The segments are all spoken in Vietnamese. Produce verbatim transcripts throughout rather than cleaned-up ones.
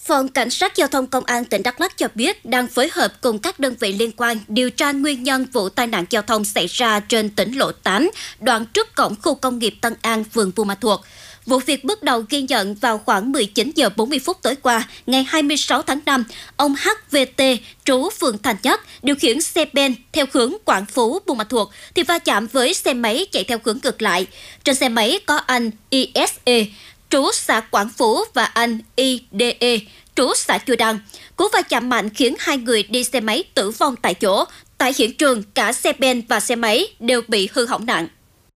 Phòng Cảnh sát Giao thông Công an tỉnh Đắk Lắk cho biết đang phối hợp cùng các đơn vị liên quan điều tra nguyên nhân vụ tai nạn giao thông xảy ra trên tỉnh lộ tám, đoạn trước cổng khu công nghiệp Tân An, phường Buôn Ma Thuột. Vụ việc bước đầu ghi nhận vào khoảng mười chín giờ bốn mươi phút tối qua, ngày hai mươi sáu tháng năm, ông hát vê tê, trú phường Thành Nhất, điều khiển xe ben theo hướng Quảng Phú, Buôn Ma Thuột thì va chạm với xe máy chạy theo hướng ngược lại. Trên xe máy có anh i ét e, trú xã Quảng Phú và anh i đê e, trú xã Chùa Đăng. Cú va chạm mạnh khiến hai người đi xe máy tử vong tại chỗ. Tại hiện trường, cả xe ben và xe máy đều bị hư hỏng nặng.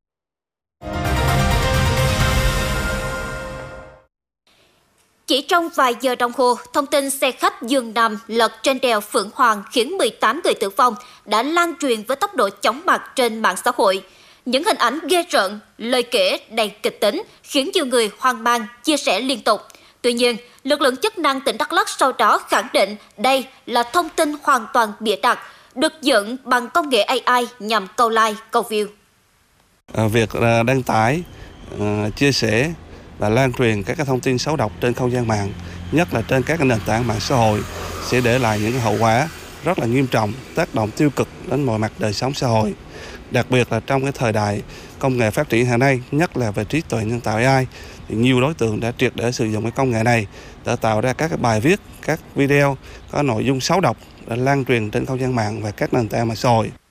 Chỉ trong vài giờ đồng hồ, thông tin xe khách giường nằm lật trên đèo Phượng Hoàng khiến mười tám người tử vong đã lan truyền với tốc độ chóng mặt trên mạng xã hội. Những hình ảnh ghê rợn, lời kể đầy kịch tính khiến nhiều người hoang mang, chia sẻ liên tục. Tuy nhiên, lực lượng chức năng tỉnh Đắk Lắk sau đó khẳng định đây là thông tin hoàn toàn bịa đặt, được dựng bằng công nghệ a i nhằm câu like, câu view. À, việc à, đăng tải, à, chia sẻ và lan truyền các cái thông tin xấu độc trên không gian mạng, nhất là trên các cái nền tảng mạng xã hội, sẽ để lại những hậu quả rất là nghiêm trọng, tác động tiêu cực đến mọi mặt đời sống xã hội. Đặc biệt là trong cái thời đại công nghệ phát triển hiện nay, nhất là về trí tuệ nhân tạo a i, thì nhiều đối tượng đã triệt để sử dụng cái công nghệ này để tạo ra các cái bài viết, các video có nội dung xấu độc để lan truyền trên không gian mạng và các nền tảng mạng xã hội.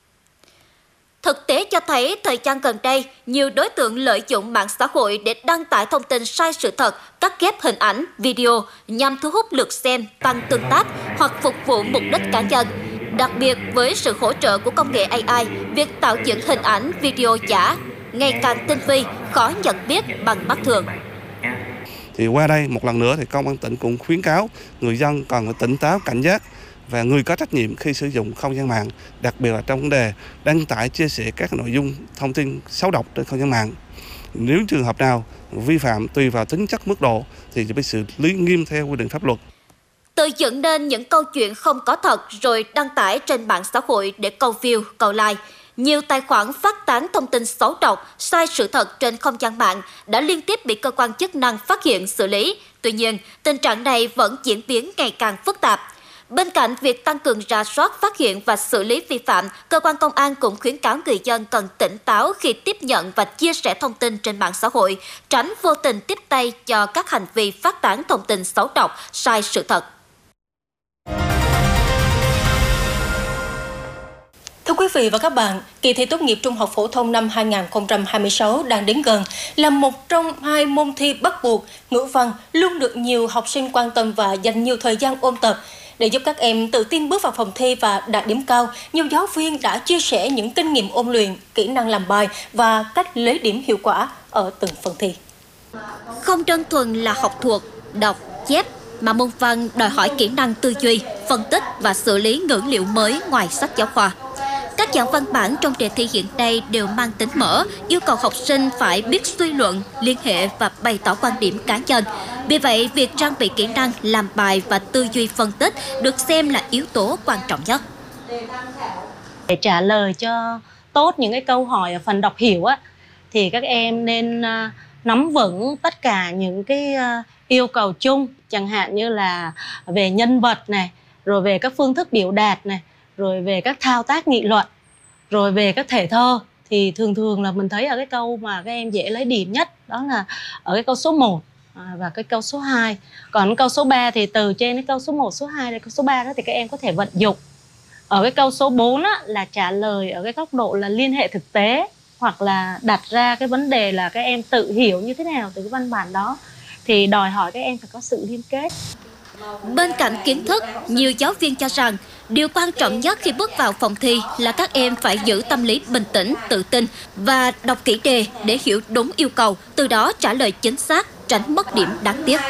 Thực tế cho thấy thời gian gần đây, nhiều đối tượng lợi dụng mạng xã hội để đăng tải thông tin sai sự thật, cắt ghép hình ảnh, video nhằm thu hút lượt xem, tăng tương tác hoặc phục vụ mục đích cá nhân. Đặc biệt với sự hỗ trợ của công nghệ a i, việc tạo dựng hình ảnh, video giả ngày càng tinh vi, khó nhận biết bằng mắt thường. Thì qua đây một lần nữa thì công an tỉnh cũng khuyến cáo người dân cần phải tỉnh táo, cảnh giác và người có trách nhiệm khi sử dụng không gian mạng, đặc biệt là trong vấn đề đăng tải, chia sẻ các nội dung thông tin xấu độc trên không gian mạng. Nếu trường hợp nào vi phạm tùy vào tính chất mức độ thì sẽ bị xử lý nghiêm theo quy định pháp luật. Tự dựng nên những câu chuyện không có thật rồi đăng tải trên mạng xã hội để câu view, câu like. Nhiều tài khoản phát tán thông tin xấu độc, sai sự thật trên không gian mạng đã liên tiếp bị cơ quan chức năng phát hiện xử lý. Tuy nhiên, tình trạng này vẫn diễn biến ngày càng phức tạp. Bên cạnh việc tăng cường rà soát, phát hiện và xử lý vi phạm, cơ quan công an cũng khuyến cáo người dân cần tỉnh táo khi tiếp nhận và chia sẻ thông tin trên mạng xã hội, tránh vô tình tiếp tay cho các hành vi phát tán thông tin xấu độc, sai sự thật. Thưa quý vị và các bạn, kỳ thi tốt nghiệp trung học phổ thông năm hai nghìn không trăm hai mươi sáu đang đến gần, là một trong hai môn thi bắt buộc. Ngữ văn luôn được nhiều học sinh quan tâm và dành nhiều thời gian ôn tập. Để giúp các em tự tin bước vào phòng thi và đạt điểm cao, nhiều giáo viên đã chia sẻ những kinh nghiệm ôn luyện, kỹ năng làm bài và cách lấy điểm hiệu quả ở từng phần thi. Không đơn thuần là học thuộc, đọc, chép, mà môn văn đòi hỏi kỹ năng tư duy, phân tích và xử lý ngữ liệu mới ngoài sách giáo khoa. Các dạng văn bản trong đề thi hiện nay đều mang tính mở, yêu cầu học sinh phải biết suy luận, liên hệ và bày tỏ quan điểm cá nhân. Vì vậy, việc trang bị kỹ năng làm bài và tư duy phân tích được xem là yếu tố quan trọng nhất. Để trả lời cho tốt những cái câu hỏi ở phần đọc hiểu á, thì các em nên uh, nắm vững tất cả những cái uh, yêu cầu chung, chẳng hạn như là về nhân vật này, rồi về các phương thức biểu đạt này, rồi về các thao tác nghị luận, rồi về các thể thơ. Thì thường thường là mình thấy ở cái câu mà các em dễ lấy điểm nhất đó là ở cái câu số một và cái câu số hai. Còn câu số ba thì từ trên cái câu số một, số hai đến câu số ba đó thì các em có thể vận dụng. Ở cái câu số bốn á, là trả lời ở cái góc độ là liên hệ thực tế, hoặc là đặt ra cái vấn đề là các em tự hiểu như thế nào từ cái văn bản đó, thì đòi hỏi các em phải có sự liên kết. Bên cạnh kiến thức, nhiều giáo viên cho rằng điều quan trọng nhất khi bước vào phòng thi là các em phải giữ tâm lý bình tĩnh, tự tin và đọc kỹ đề để hiểu đúng yêu cầu, từ đó trả lời chính xác, tránh mất điểm đáng tiếc.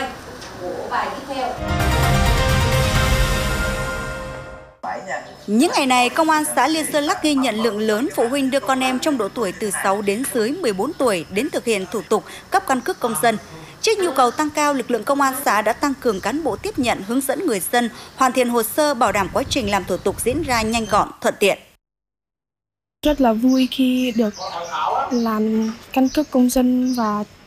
Những ngày này, Công an xã Liên Sơn Lắc ghi nhận lượng lớn phụ huynh đưa con em trong độ tuổi từ sáu đến dưới mười bốn tuổi đến thực hiện thủ tục cấp căn cước công dân. Trước nhu cầu tăng cao, lực lượng công an xã đã tăng cường cán bộ tiếp nhận, hướng dẫn người dân hoàn thiện hồ sơ, bảo đảm quá trình làm thủ tục diễn ra nhanh gọn, thuận tiện. Rất là vui khi được làm căn cước công dân và